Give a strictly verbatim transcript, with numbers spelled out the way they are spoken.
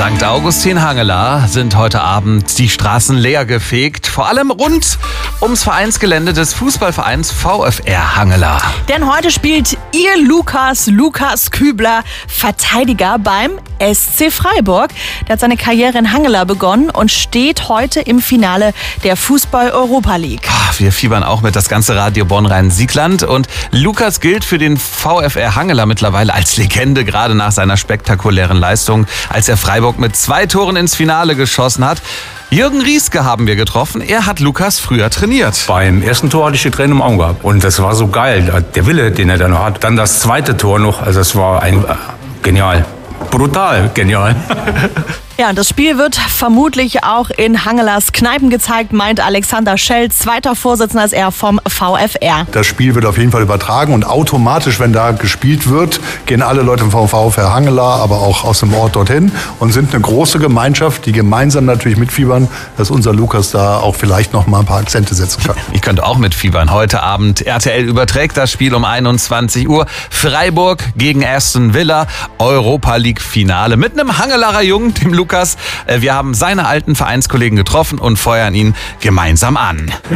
Sankt Augustin Hangela sind heute Abend die Straßen leer gefegt. Vor allem rund ums Vereinsgelände des Fußballvereins VfR Hangela. Denn heute spielt ihr Lukas, Lukas Kübler, Verteidiger beim S C Freiburg. Der hat seine Karriere in Hangela begonnen und steht heute im Finale der Fußball-Europa League. Ach, wir fiebern auch mit, das ganze Radio Bonn-Rhein-Siegland. Und Lukas gilt für den VfR Hangela mittlerweile als Legende, gerade nach seiner spektakulären Leistung, als er Freiburg mit zwei Toren ins Finale geschossen hat. Jürgen Rieske haben wir getroffen. Er hat Lukas früher trainiert. Beim ersten Tor hatte ich die Tränen im Auge gehabt. Und das war so geil, der Wille, den er dann noch hat. Dann das zweite Tor noch, also das war ein äh, genial. Brutal genial. Ja, und das Spiel wird vermutlich auch in Hangelas Kneipen gezeigt, meint Alexander Schell, zweiter Vorsitzender ist er vom VfR. Das Spiel wird auf jeden Fall übertragen und automatisch, wenn da gespielt wird, gehen alle Leute vom VfR Hangela, aber auch aus dem Ort dorthin und sind eine große Gemeinschaft, die gemeinsam natürlich mitfiebern, dass unser Lukas da auch vielleicht noch mal ein paar Akzente setzen kann. Ich könnte auch mitfiebern. Heute Abend R T L überträgt das Spiel um einundzwanzig Uhr. Freiburg gegen Aston Villa, Europa League Finale mit einem Hangelarer Jungen, dem Lukas. Wir haben seine alten Vereinskollegen getroffen und feuern ihn gemeinsam an.